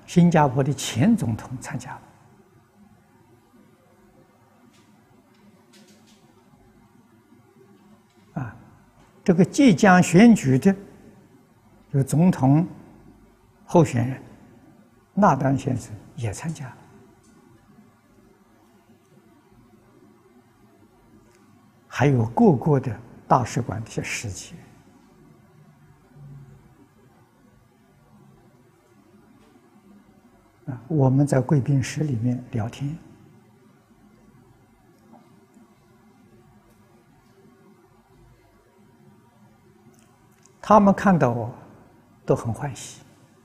新加坡的前总统参加了。这个即将选举的这个总统候选人纳丹先生也参加了。还有各国的大使馆的一些使节。我们在贵宾室里面聊天，他们看到我都很欢喜，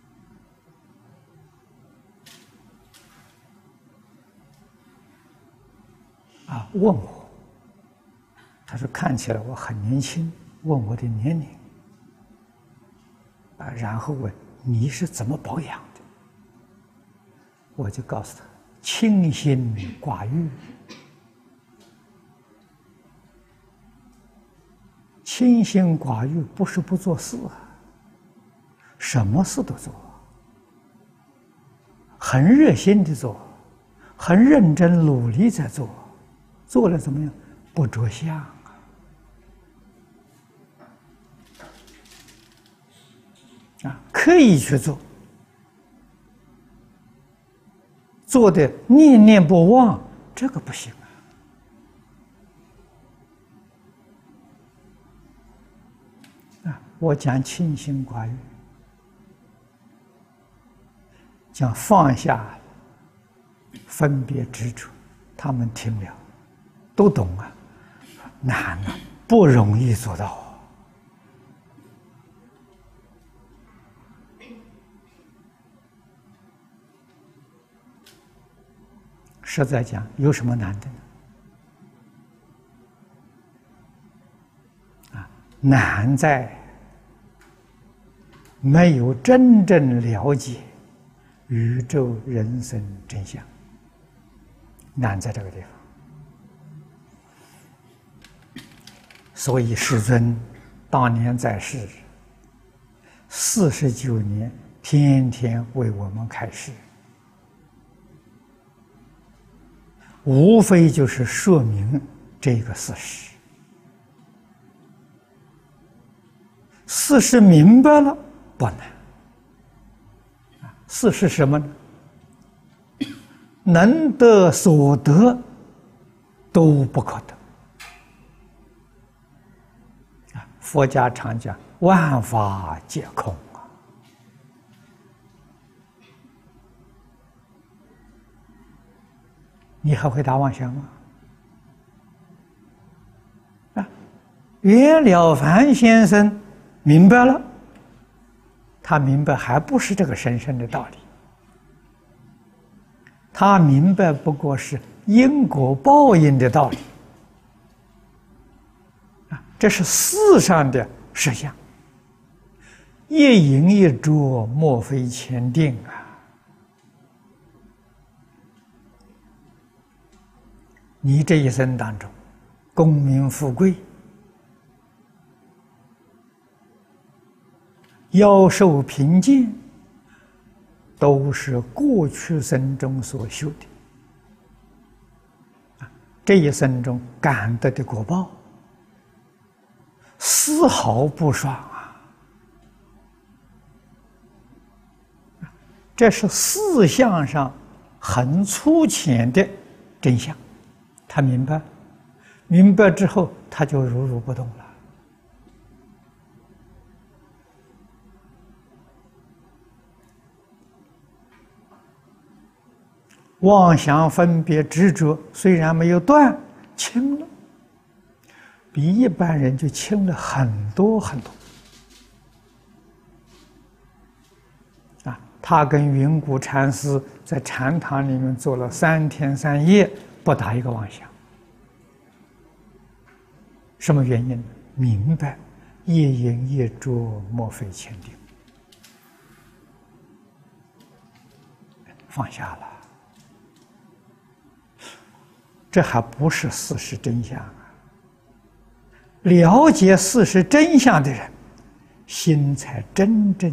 问我，他说看起来我很年轻，问我的年龄，然后问你是怎么保养的，我就告诉他清心寡欲。清心寡欲不是不做事什么事都做，很热心的做，很认真努力在做，做了怎么样？不着相刻意去做，做的念念不忘，这个不行我讲清心寡欲，讲放下分别执着，他们听了都懂难不容易做到实在讲，有什么难的呢？难在没有真正了解宇宙人生真相，难在这个地方。所以世尊当年在世49年，天天为我们开示，无非就是说明这个事实。事实明白了不难，事实什么呢？能得所得都不可得。佛家常讲万法皆空你还会打妄想吗？袁了凡先生明白了，他明白还不是这个神圣的道理，他明白不过是因果报应的道理这是世上的实相，一饮一啄，莫非前定你这一生当中，功名富贵、夭寿贫贱，都是过去生中所修的这一生中感得的果报，丝毫不爽这是思想上很粗浅的真相。他明白，明白之后他就如如不动了。妄想分别执着虽然没有断，轻了，比一般人就轻了很多很多他跟云谷禅师在禅堂里面坐了3天3夜，不打一个妄想。什么原因呢？明白一饮一啄，莫非前定，放下了。这还不是事实真相了解事实真相的人，心才真正